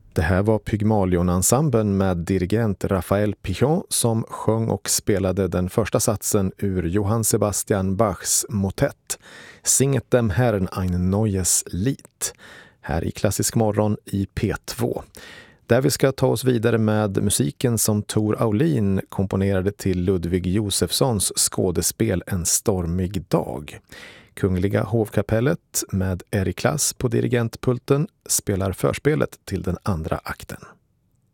Det här var Pygmalion-ensemblen med dirigent Raphael Pichon som sjöng och spelade den första satsen ur Johann Sebastian Bachs motett Singet dem Herrn ein neues Lied, här i Klassisk morgon i P2. Där vi ska ta oss vidare med musiken som Tor Aulin komponerade till Ludvig Josefssons skådespel En stormig dag. Kungliga hovkapellet med Erik Klass på dirigentpulten spelar förspelet till den andra akten.